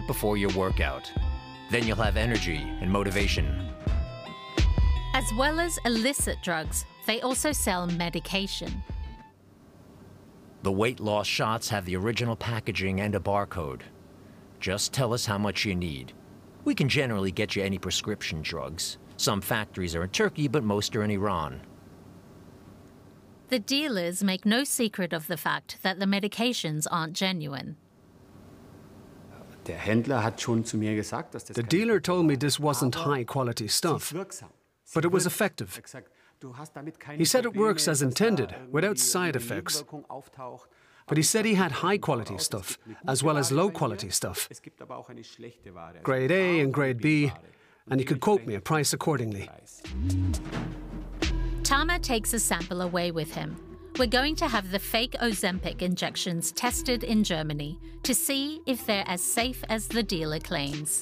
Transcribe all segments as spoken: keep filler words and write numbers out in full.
before your workout. Then you'll have energy and motivation. As well as illicit drugs, they also sell medication. The weight loss shots have the original packaging and a barcode. Just tell us how much you need. We can generally get you any prescription drugs. Some factories are in Turkey, but most are in Iran. The dealers make no secret of the fact that the medications aren't genuine. The dealer told me this wasn't high-quality stuff, but it was effective. He said it works as intended, without side effects. But he said he had high-quality stuff, as well as low-quality stuff. Grade A and Grade B, and he could quote me a price accordingly. Tama takes a sample away with him. We're going to have the fake Ozempic injections tested in Germany to see if they're as safe as the dealer claims.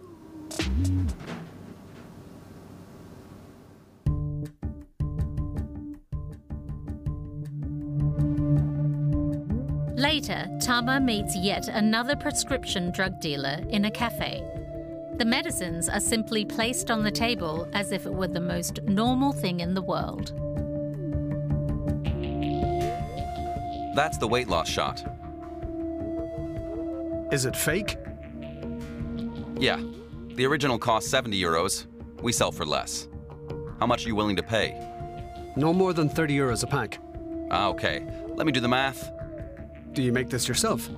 Later, Tama meets yet another prescription drug dealer in a cafe. The medicines are simply placed on the table as if it were the most normal thing in the world. That's the weight loss shot. Is it fake? Yeah. The original costs seventy euros. We sell for less. How much are you willing to pay? No more than thirty euros a pack. Ah, okay. Let me do the math. Do you make this yourself?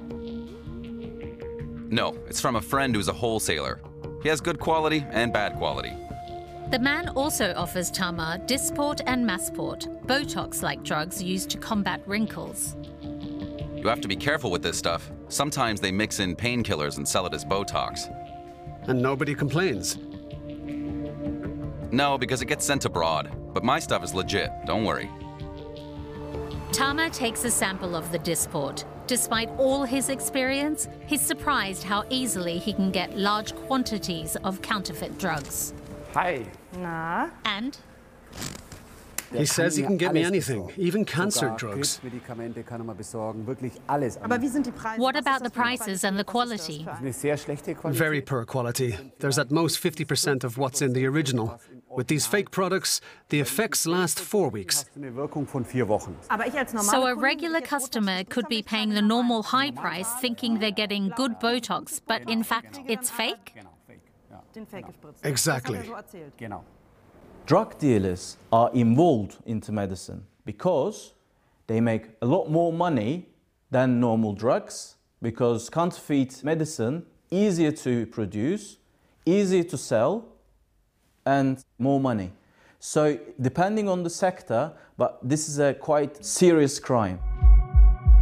No, it's from a friend who's a wholesaler. He has good quality and bad quality. The man also offers Tama Dysport and Massport, Botox-like drugs used to combat wrinkles. You have to be careful with this stuff. Sometimes they mix in painkillers and sell it as Botox. And nobody complains? No, because it gets sent abroad. But my stuff is legit, don't worry. Tama takes a sample of the Dysport. Despite all his experience, he's surprised how easily he can get large quantities of counterfeit drugs. Hi. Na? And? He says he can get me anything, even cancer drugs. What about the prices and the quality? Very poor quality. There's at most fifty percent of what's in the original. With these fake products, the effects last four weeks. So a regular customer could be paying the normal high price thinking they're getting good Botox, but in fact it's fake? Exactly. Drug dealers are involved into medicine because they make a lot more money than normal drugs, because counterfeit medicine easier to produce, easier to sell, and more money. So depending on the sector, but this is a quite serious crime.